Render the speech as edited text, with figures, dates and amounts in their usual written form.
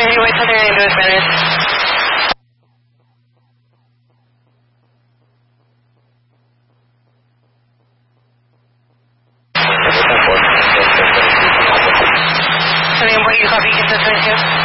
you wait till they're into his minutes. What do you copy? Get this right here.